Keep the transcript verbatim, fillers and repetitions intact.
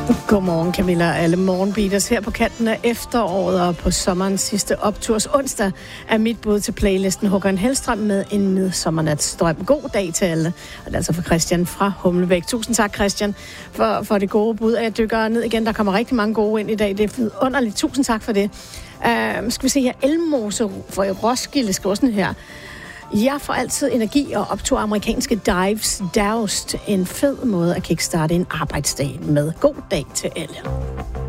Godmorgen, Camilla og alle morgenbeaters her på kanten af efteråret og på sommerens sidste opturs onsdag er mit bud til playlisten Håkan Hellstrøm med en midsommernatsdrøm. God dag til alle. Og det er altså for Christian fra Humlebæk. Tusind tak, Christian, for, for det gode bud. Jeg dykker ned igen. Der kommer rigtig mange gode ind i dag. Det er vidunderligt. Tusind tak for det. Uh, skal vi se her. Elmose for Roskilde skriver sådan her. Jeg får altid energi og optog amerikanske dives doused. En fed måde at kickstarte en arbejdsdag med. God dag til alle.